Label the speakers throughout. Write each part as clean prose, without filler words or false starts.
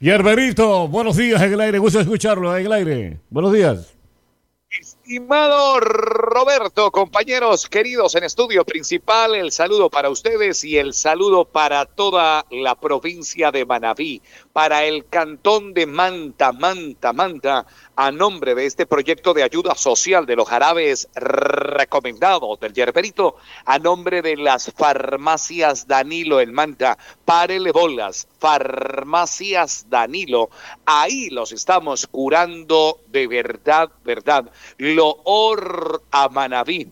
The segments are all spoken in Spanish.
Speaker 1: Yerberito, buenos días en el aire, gusto escucharlo en el aire. Buenos días.
Speaker 2: Estimado Roberto, compañeros queridos en estudio principal, el saludo para ustedes y el saludo para toda la provincia de Manabí, para el cantón de Manta, a nombre de este proyecto de ayuda social de los jarabes recomendados del Yerberito, a nombre de las farmacias Danilo en Manta, párele bolas, farmacias Danilo, ahí los estamos curando de verdad, loor a Manabí,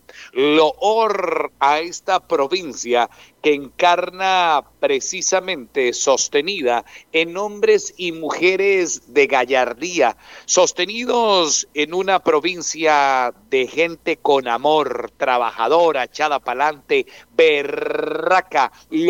Speaker 2: loor a esta provincia que encarna precisamente sostenida en hombres y mujeres de gallardía, sostenidos en una provincia de gente con amor, trabajadora, echada pa'lante, berraca,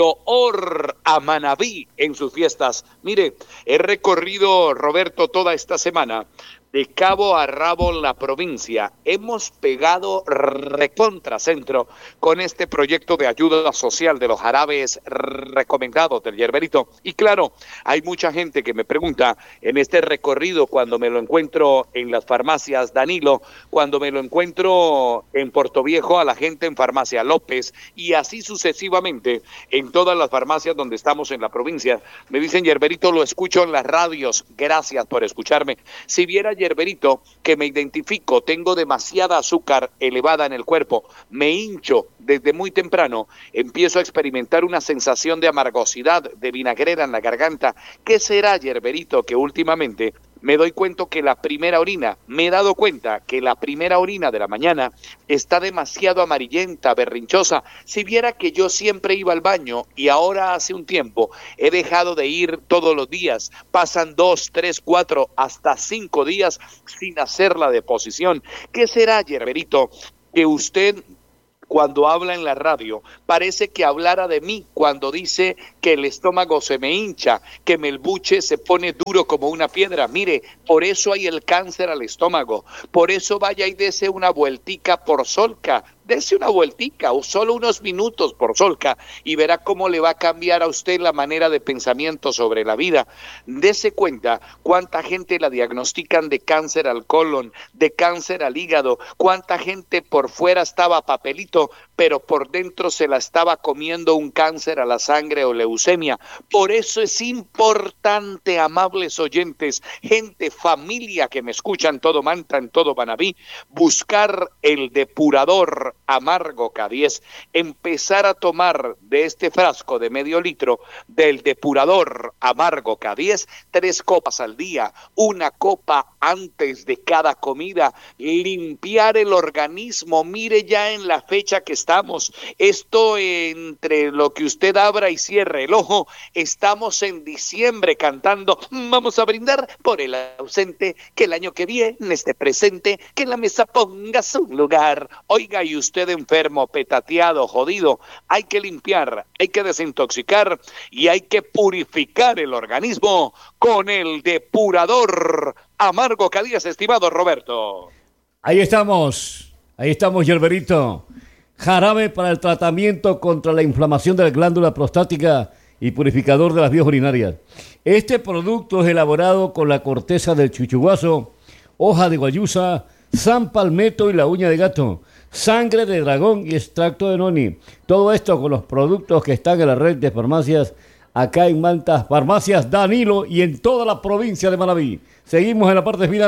Speaker 2: loor a Manabí en sus fiestas. Mire, he recorrido, Roberto, toda esta semana de cabo a rabo la provincia. Hemos pegado recontracentro con este proyecto de ayuda social de los jarabes recomendados del Yerberito. Y claro, hay mucha gente que me pregunta en este recorrido, cuando me lo encuentro en las farmacias Danilo, cuando me lo encuentro en Portoviejo, a la gente en farmacia López, y así sucesivamente en todas las farmacias donde estamos en la provincia. Me dicen, Yerberito, lo escucho en las radios. Gracias por escucharme. Si viera Yerberito, que me identifico, tengo demasiada azúcar elevada en el cuerpo, me hincho desde muy temprano, empiezo a experimentar una sensación de amargosidad, de vinagrera en la garganta. ¿Qué será, Yerberito, que últimamente me doy cuenta que me he dado cuenta que la primera orina de la mañana está demasiado amarillenta, berrinchosa? Si viera que yo siempre iba al baño y ahora hace un tiempo he dejado de ir todos los días, pasan 2, 3, 4, hasta 5 días sin hacer la deposición. ¿Qué será, Yerberito, que usted, cuando habla en la radio, parece que hablara de mí cuando dice que el estómago se me hincha, que el buche se pone duro como una piedra? Mire, por eso hay el cáncer al estómago, por eso vaya y dese una vueltica por Solca, dese una vueltica o solo unos minutos por Solca y verá cómo le va a cambiar a usted la manera de pensamiento sobre la vida. Dese cuenta cuánta gente la diagnostican de cáncer al colon, de cáncer al hígado, cuánta gente por fuera estaba papelito, pero por dentro se la estaba comiendo un cáncer a la sangre o leucemia. Por eso es importante, amables oyentes, gente, familia que me escuchan todo Manta, en todo Manabí, buscar el depurador Amargo K10, empezar a tomar de este frasco de medio litro del depurador Amargo K10, 3 copas al día, 1 copa antes de cada comida, limpiar el organismo. Mire ya en la fecha que estamos, esto entre lo que usted abra y cierre el ojo, estamos en diciembre cantando, vamos a brindar por el ausente, que el año que viene esté presente, que en la mesa ponga su lugar. Oiga, y usted enfermo, petateado, jodido, hay que limpiar, hay que desintoxicar y hay que purificar el organismo con el depurador Amargo K10, estimado Roberto.
Speaker 1: Ahí estamos, Yerberito. Jarabe para el tratamiento contra la inflamación de la glándula prostática y purificador de las vías urinarias. Este producto es elaborado con la corteza del chuchuguazo, hoja de guayusa, san palmetto y la uña de gato, sangre de dragón y extracto de noni. Todo esto con los productos que están en la red de farmacias acá en Manta, farmacias Danilo y en toda la provincia de Manabí. Seguimos en la parte final.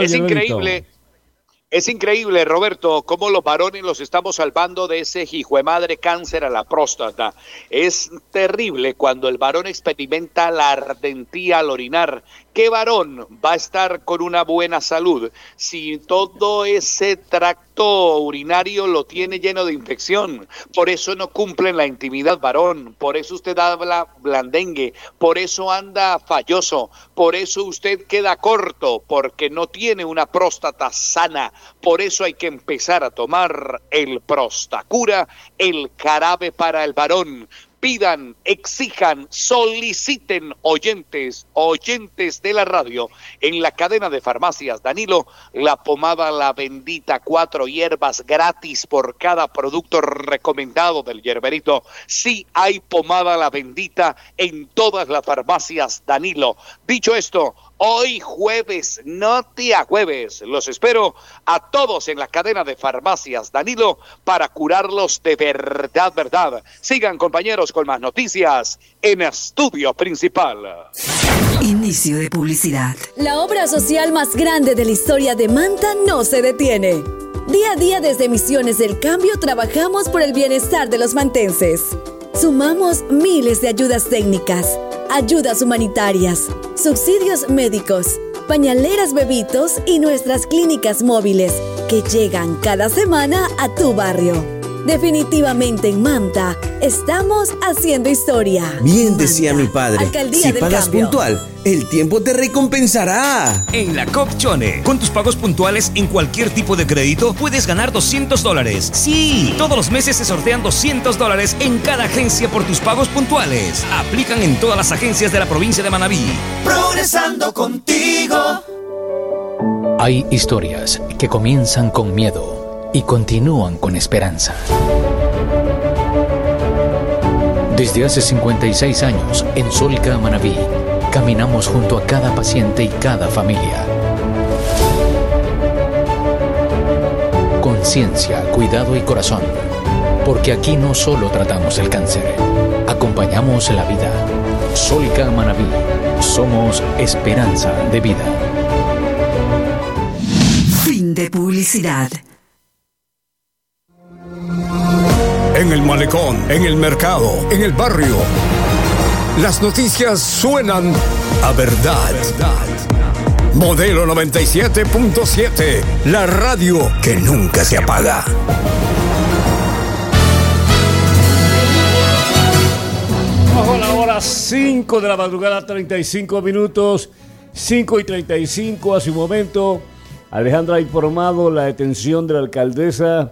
Speaker 2: Es increíble, Roberto, cómo los varones los estamos salvando de ese hijo de madre cáncer a la próstata. Es terrible cuando el varón experimenta la ardentía al orinar. ¿Qué varón va a estar con una buena salud si todo ese tracto urinario lo tiene lleno de infección? Por eso no cumple en la intimidad, varón. Por eso usted habla blandengue. Por eso anda falloso. Por eso usted queda corto, porque no tiene una próstata sana. Por eso hay que empezar a tomar el Prostacura, el jarabe para el varón. Pidan, exijan, soliciten, oyentes de la radio, en la cadena de farmacias Danilo, la pomada La Bendita, 4 hierbas gratis por cada producto recomendado del Yerberito. Sí hay pomada La Bendita en todas las farmacias Danilo. Dicho esto, Hoy jueves, no día jueves, los espero a todos en la cadena de farmacias Danilo para curarlos de verdad, verdad. Sigan, compañeros, con más noticias en Estudio Principal.
Speaker 3: Inicio de publicidad.
Speaker 4: La obra social más grande de la historia de Manta no se detiene. Día a día desde Misiones del Cambio trabajamos por el bienestar de los mantenses. Sumamos miles de ayudas técnicas, ayudas humanitarias, subsidios médicos, pañaleras bebitos y nuestras clínicas móviles que llegan cada semana a tu barrio. Definitivamente en Manta estamos haciendo historia.
Speaker 5: Bien decía mi padre,
Speaker 4: Alcaldía
Speaker 5: si
Speaker 4: del
Speaker 5: pagas
Speaker 4: Cambio.
Speaker 5: puntual, el tiempo te recompensará.
Speaker 6: En la Copchone, con tus pagos puntuales en cualquier tipo de crédito, puedes ganar $200. Sí, todos los meses se sortean $200 en cada agencia por tus pagos puntuales. Aplican en todas las agencias de la provincia de Manabí.
Speaker 7: Progresando contigo.
Speaker 8: Hay historias que comienzan con miedo y continúan con esperanza. Desde hace 56 años, en Solca Manabí, caminamos junto a cada paciente y cada familia. Conciencia, cuidado y corazón. Porque aquí no solo tratamos el cáncer, acompañamos la vida. Solca Manabí, somos esperanza de vida.
Speaker 3: Fin de publicidad.
Speaker 9: En el malecón, en el mercado, en el barrio. Las noticias suenan a verdad. Modelo 97.7, la radio que nunca se apaga.
Speaker 1: Bajo la hora 5 de la madrugada, 35 minutos, 5:35 hace un momento. Alejandra ha informado la detención de la alcaldesa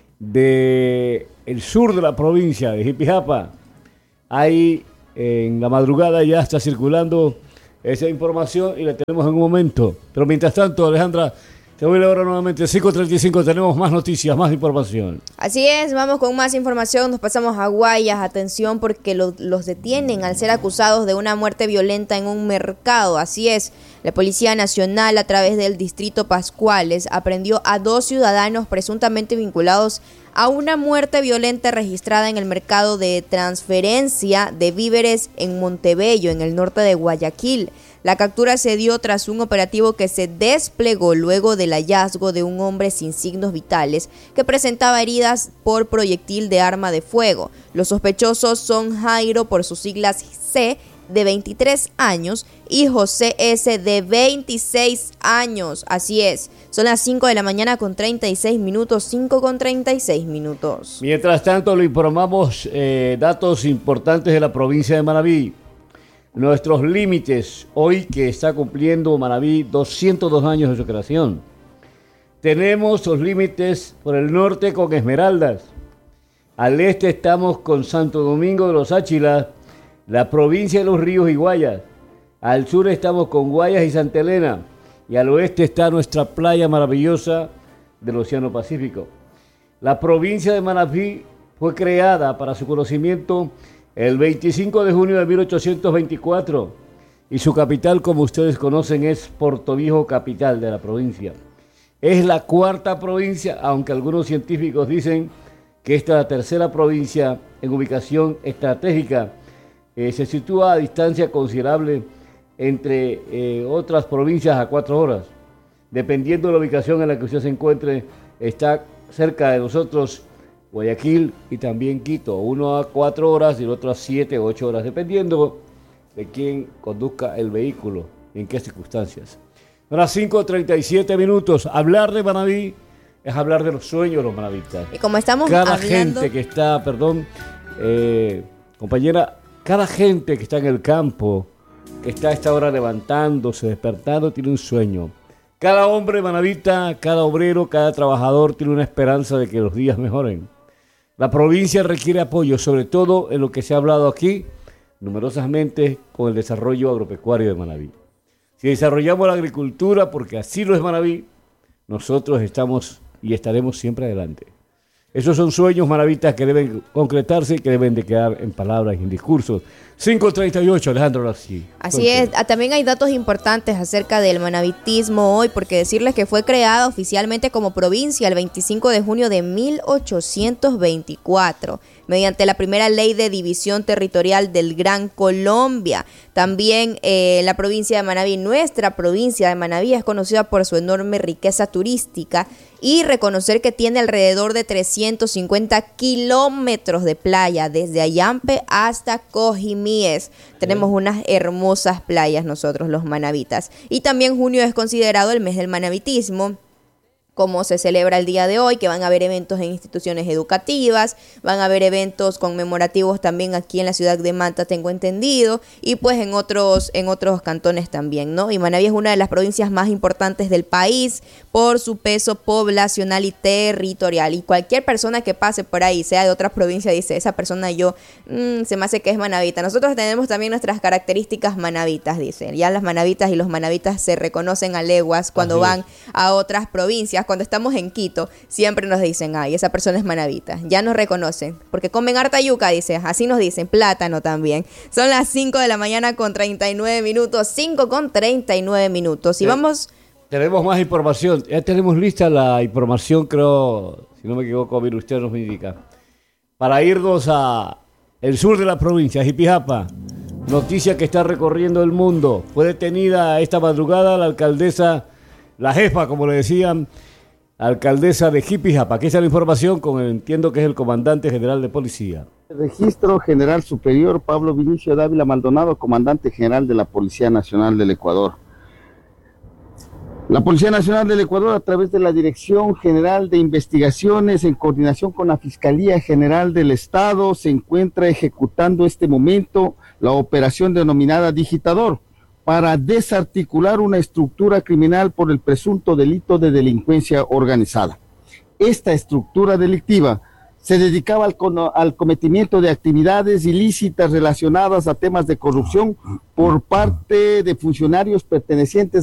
Speaker 1: de el sur de la provincia de Jipijapa. Ahí en la madrugada ya está circulando esa información y la tenemos en un momento. Pero mientras tanto, Alejandra, te voy a hora nuevamente 5:35, tenemos más noticias, más información.
Speaker 10: Así es, vamos con más información, nos pasamos a Guayas, atención porque los detienen al ser acusados de una muerte violenta en un mercado. Así es, la Policía Nacional a través del Distrito Pascuales aprendió a 2 ciudadanos presuntamente vinculados a una muerte violenta registrada en el mercado de transferencia de víveres en Montebello, en el norte de Guayaquil. La captura se dio tras un operativo que se desplegó luego del hallazgo de un hombre sin signos vitales que presentaba heridas por proyectil de arma de fuego. Los sospechosos son Jairo, por sus siglas C, de 23 años, y José S, de 26 años. Así es, son las 5 de la mañana con 36 minutos, 5:36 minutos.
Speaker 1: Mientras tanto, le informamos datos importantes de la provincia de Manabí. Nuestros límites, hoy que está cumpliendo Manabí 202 años de su creación. Tenemos los límites por el norte con Esmeraldas. Al este estamos con Santo Domingo de los Áchilas, la provincia de Los Ríos y Guayas. Al sur estamos con Guayas y Santa Elena. Y al oeste está nuestra playa maravillosa del Océano Pacífico. La provincia de Manabí fue creada, para su conocimiento, el 25 de junio de 1824. Y su capital, como ustedes conocen, es Portoviejo, capital de la provincia. Es la 4ª provincia, aunque algunos científicos dicen que esta es la 3ª provincia en ubicación estratégica. Se sitúa a distancia considerable entre otras provincias a 4 horas. Dependiendo de la ubicación en la que usted se encuentre, está cerca de nosotros Guayaquil y también Quito. Uno a 4 horas y el otro a 7 o 8 horas, dependiendo de quién conduzca el vehículo y en qué circunstancias. Ahora 5:37 minutos. Hablar de Manabí es hablar de los sueños de los manavistas.
Speaker 10: Y como estamos
Speaker 1: cada
Speaker 10: hablando...
Speaker 1: gente que está, compañera, cada gente que está en el campo, que está a esta hora levantándose, despertando, tiene un sueño. Cada hombre manavita, cada obrero, cada trabajador tiene una esperanza de que los días mejoren. La provincia requiere apoyo, sobre todo en lo que se ha hablado aquí, numerosamente con el desarrollo agropecuario de Manabí. Si desarrollamos la agricultura, porque así lo es Manabí, nosotros estamos y estaremos siempre adelante. Esos son sueños manavitas que deben concretarse y que deben de quedar en palabras y en discursos. 5:38, Alejandro García.
Speaker 10: Así es, también hay datos importantes acerca del manavitismo hoy, porque decirles que fue creada oficialmente como provincia el 25 de junio de 1824, mediante la primera ley de división territorial del Gran Colombia. También la provincia de Manabí, nuestra provincia de Manabí, es conocida por su enorme riqueza turística y reconocer que tiene alrededor de 350 kilómetros de playa, desde Ayampe hasta Cojimíes. Tenemos unas hermosas playas nosotros, los manavitas. Y también junio es considerado el mes del manavitismo, como se celebra el día de hoy, que van a haber eventos en instituciones educativas, van a haber eventos conmemorativos también aquí en la ciudad de Manta, tengo entendido, y pues en otros cantones también, ¿no? Y Manabí es una de las provincias más importantes del país por su peso poblacional y territorial, y cualquier persona que pase por ahí, sea de otra provincia, dice, esa persona se me hace que es manabita. Nosotros tenemos también nuestras características manavitas, dice, ya las manavitas y los manavitas se reconocen a leguas cuando van a otras provincias. Cuando estamos en Quito, siempre nos dicen, ay, esa persona es manavita. Ya nos reconocen, porque comen harta yuca, dice. Así nos dicen, plátano también. Son las 5 de la mañana con 39 minutos. 5 con 39 minutos. Y vamos...
Speaker 1: Tenemos más información. Ya tenemos lista la información, creo, si no me equivoco, mire, usted nos indica. Para irnos a el sur de la provincia, Jipijapa. Noticia que está recorriendo el mundo. Fue detenida esta madrugada la alcaldesa, la jefa, como le decían, alcaldesa de Jipijapa. Aquí está la información entiendo que es el comandante general de policía.
Speaker 11: Registro General Superior Pablo Vinicio Dávila Maldonado, comandante general de la Policía Nacional del Ecuador. La Policía Nacional del Ecuador, a través de la Dirección General de Investigaciones, en coordinación con la Fiscalía General del Estado, se encuentra ejecutando este momento la operación denominada Digitador, para desarticular una estructura criminal por el presunto delito de delincuencia organizada. Esta estructura delictiva se dedicaba al cometimiento de actividades ilícitas relacionadas a temas de corrupción por parte de funcionarios pertenecientes